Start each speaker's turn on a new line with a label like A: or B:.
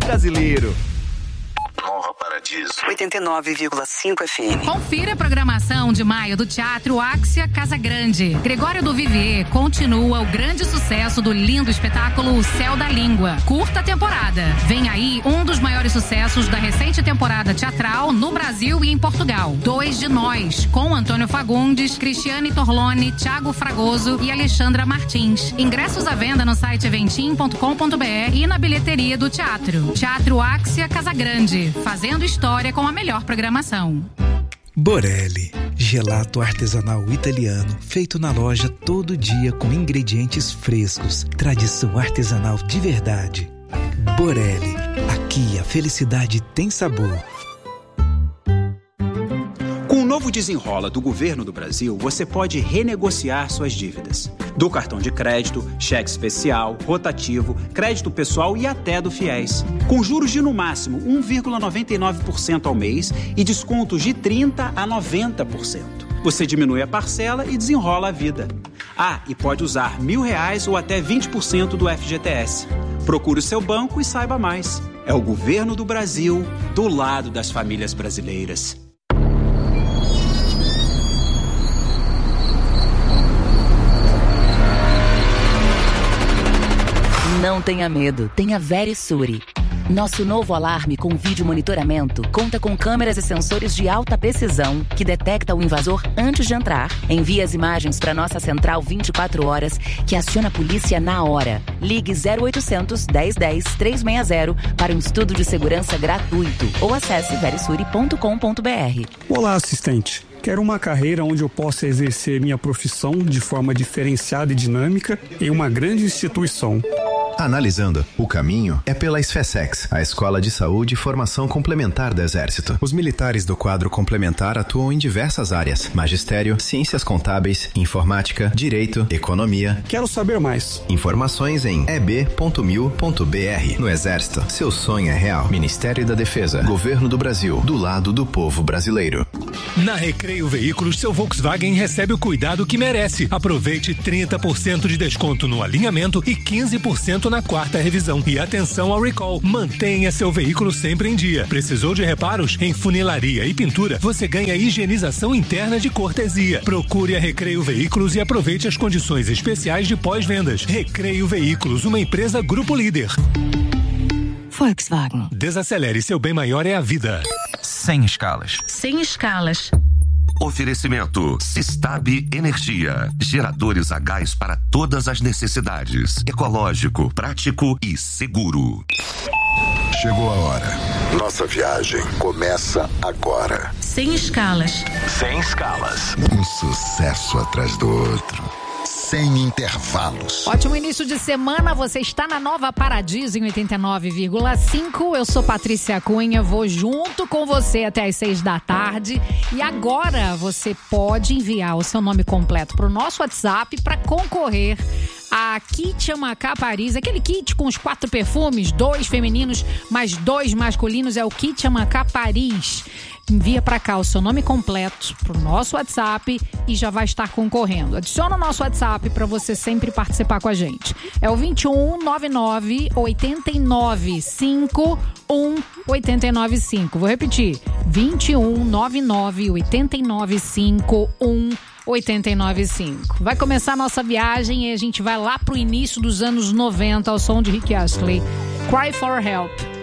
A: brasileiro.
B: Nova Paradiso
C: 89,5 FM.
D: Confira a programação de maio do Teatro Axia Casa Grande. Gregório do Vivier continua o grande sucesso do lindo espetáculo O Céu da Língua. Curta temporada. Vem aí um dos maiores sucessos da recente temporada teatral no Brasil e em Portugal. 2 de Nós, com Antônio Fagundes, Cristiane Torlone, Thiago Fragoso e Alexandra Martins. Ingressos à venda no site eventim.com.br e na bilheteria do teatro. Teatro Axia Casa Grande, fazendo história com a melhor programação.
E: Borelli, gelato artesanal italiano, feito na loja todo dia com ingredientes frescos, tradição artesanal de verdade. Borelli, aqui a felicidade tem sabor.
F: Com o novo Desenrola do Governo do Brasil, você pode renegociar suas dívidas. Do cartão de crédito, cheque especial, rotativo, crédito pessoal e até do FIES. Com juros de no máximo 1,99% ao mês e descontos de 30% a 90%. Você diminui a parcela e desenrola a vida. Ah, e pode usar R$1.000 ou até 20% do FGTS. Procure o seu banco e saiba mais. É o Governo do Brasil, do lado das famílias brasileiras.
G: Não tenha medo, tenha Verisure. Nosso novo alarme com vídeo monitoramento conta com câmeras e sensores de alta precisão que detecta o invasor antes de entrar. Envia as imagens para nossa central 24 horas que aciona a polícia na hora. Ligue 0800 1010 360 para um estudo de segurança gratuito ou acesse verisure.com.br.
H: Olá, assistente. Quero uma carreira onde eu possa exercer minha profissão de forma diferenciada e dinâmica em uma grande instituição.
I: Analisando, o caminho é pela SFSEX, a Escola de Saúde e Formação Complementar do Exército. Os militares do quadro complementar atuam em diversas áreas: magistério, ciências contábeis, informática, direito, economia.
H: Quero saber mais.
I: Informações em eb.mil.br. No Exército, seu sonho é real. Ministério da Defesa, Governo do Brasil, do lado do povo brasileiro.
J: Na Recreio Veículos, seu Volkswagen recebe o cuidado que merece. Aproveite 30% de desconto no alinhamento e 15% na quarta revisão. E atenção ao recall. Mantenha seu veículo sempre em dia. Precisou de reparos? Em funilaria e pintura, você ganha higienização interna de cortesia. Procure a Recreio Veículos e aproveite as condições especiais de pós-vendas. Recreio Veículos, uma empresa Grupo Líder.
D: Volkswagen.
J: Desacelere, seu bem maior é a vida.
K: Sem escalas.
D: Sem escalas.
K: Oferecimento Sistab Energia. Geradores a gás para todas as necessidades. Ecológico, prático e seguro.
B: Chegou a hora. Nossa viagem começa agora.
D: Sem escalas.
K: Sem escalas.
B: Um sucesso atrás do outro. Sem intervalos.
L: Ótimo início de semana, você está na Nova Paradiso em 89,5. Eu sou Patrícia Cunha, vou junto com você até às 6 da tarde. E agora você pode enviar o seu nome completo para o nosso WhatsApp para concorrer a Kit Amacá Paris, aquele kit com os 4 perfumes, 2 femininos mais 2 masculinos, é o Kit Amacá Paris. Envia para cá o seu nome completo pro nosso WhatsApp e já vai estar concorrendo. Adiciona o nosso WhatsApp para você sempre participar com a gente. É o 2199 895 1895. Vou repetir. 2199 895 1895. Vai começar a nossa viagem e a gente vai lá pro início dos anos 90 ao som de Rick Astley. Cry for Help.